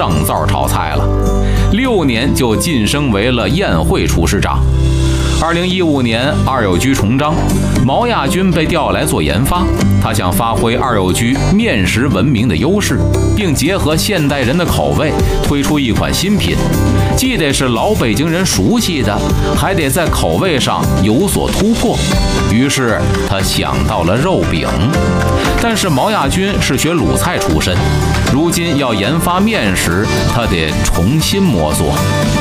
上灶炒菜了，6年就晋升为了宴会厨师长。2015年，二友居重章，毛亚军被调来做研发。他想发挥二友居面食闻名的优势，并结合现代人的口味，推出一款新品，既得是老北京人熟悉的，还得在口味上有所突破。于是他想到了肉饼，但是毛亚军是学鲁菜出身，如今要研发面食，他得重新摸索。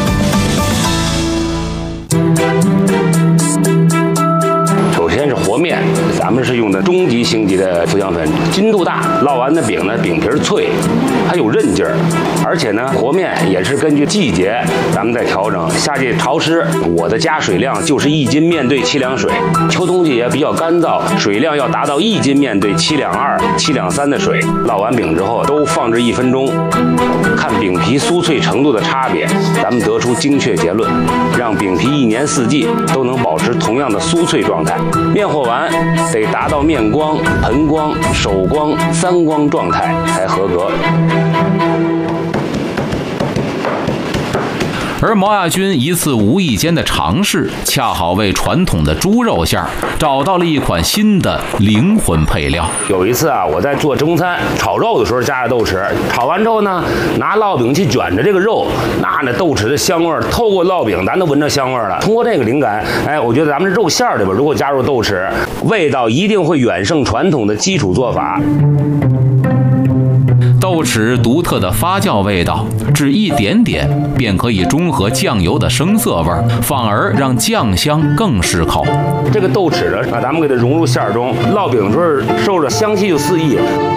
首先是和面，咱们是用的中级星级的浮香粉，筋度大，烙完的饼呢，饼皮脆，还有韧劲儿。而且呢，和面也是根据季节咱们在调整。夏季潮湿，我的加水量就是1斤面兑7两水；秋冬季也比较干燥，水量要达到1斤面兑7两2、7两3的水。烙完饼之后都放置1分钟，看饼皮酥脆程度的差别，咱们得出精确结论，让饼皮1年4季都能保持同样的酥脆状态。面和完得达到面光、盆光、手光3光状态才合格。 而毛亚军一次无意间的尝试，恰好为传统的猪肉馅找到了一款新的灵魂配料。 有一次啊，我在做中餐炒肉的时候加了豆豉，炒完之后呢，拿烙饼去卷着这个肉，那豆豉的香味儿透过烙饼，咱都闻着香味儿了。通过这个灵感，我觉得咱们肉馅里边如果加入豆豉，味道一定会远胜传统的基础做法。 豆豉独特的发酵味道，只一点点便可以中和酱油的生涩味，反而让酱香更适口。 这个豆豉呢，咱们给它融入馅中，烙饼的时候受着香气就四溢。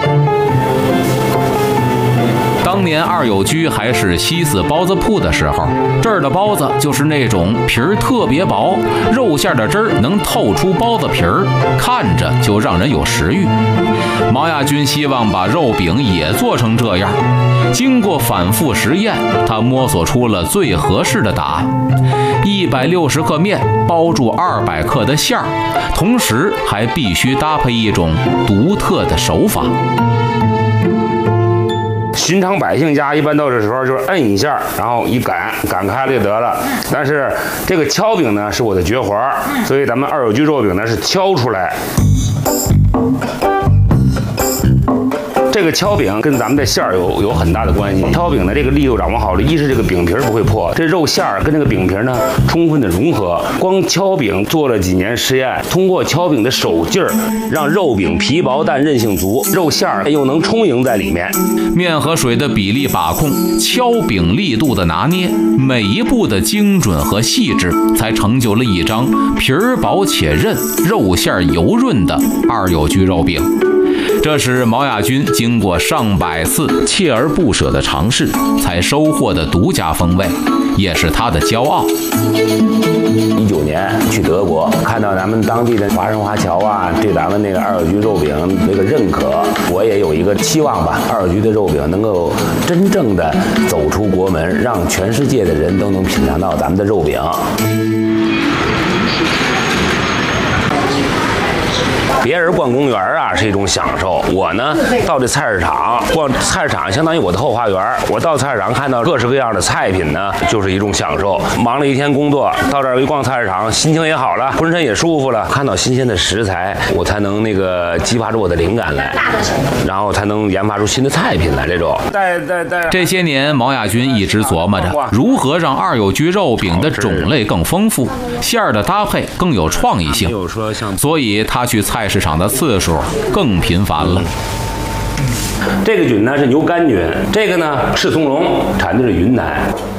当年二友居还是西四包子铺的时候，这儿的包子就是那种皮儿特别薄，肉馅的汁儿能透出包子皮儿，看着就让人有食欲。毛亚军希望把肉饼也做成这样，经过反复实验，他摸索出了最合适的答案：160克面包住200克的馅儿，同时还必须搭配一种独特的手法。 寻常百姓家一般到这时候就是摁一下，然后一擀开了就得了。但是这个敲饼呢是我的绝活，所以咱们二友居肉饼呢是敲出来。这个敲饼跟咱们的馅儿有很大的关系。敲饼的这个力度掌握好了，一是这个饼皮不会破，这肉馅儿跟这个饼皮呢充分的融合。光敲饼做了几年实验，通过敲饼的手劲儿，让肉饼皮薄但韧性足，肉馅儿又能充盈在里面。 面和水的比例把控，敲饼力度的拿捏，每一步的精准和细致，才成就了一张皮儿薄且韧、肉馅油润的二友居肉饼。这是毛亚军经过上百次锲而不舍的尝试才收获的独家风味，也是他的骄傲。 19年去德国，看到咱们当地的华人华侨啊，对咱们那个二友居肉饼这个认可，我也有一个期望吧，二友居的肉饼能够真正的走出国门，让全世界的人都能品尝到咱们的肉饼。别人逛公园啊是一种享受，我呢到这菜市场逛菜市场相当于我的后花园。我到菜市场看到各式各样的菜品呢，就是一种享受。忙了一天工作，到这儿一逛菜市场，心情也好了，浑身也舒服了。看到新鲜的食材，我才能激发出我的灵感来，然后才能研发出新的菜品来。 这些年，毛亚军一直琢磨着如何让二友居肉饼的种类更丰富，馅儿的搭配更有创意性，所以他去菜市场的次数更频繁了。 这个菌呢是牛肝菌，这个呢赤松茸，产自云南。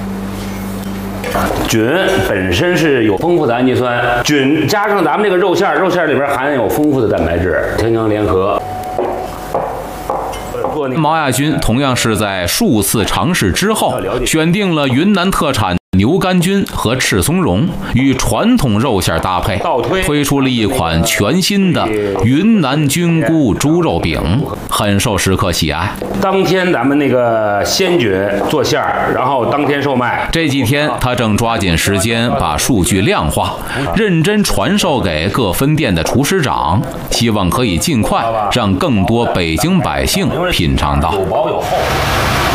菌本身是有丰富的氨基酸，菌加上咱们这个肉馅里边含有丰富的蛋白质，强强联合。 毛亚军同样是在数次尝试之后，选定了云南特产牛肝菌和赤松茸与传统肉馅搭配，推出了一款全新的云南菌菇猪肉饼，很受食客喜爱。 当天咱们那个鲜菌做馅儿，然后当天售卖。 这几天他正抓紧时间把数据量化，认真传授给各分店的厨师长，希望可以尽快让更多北京百姓品尝到。 有薄有厚。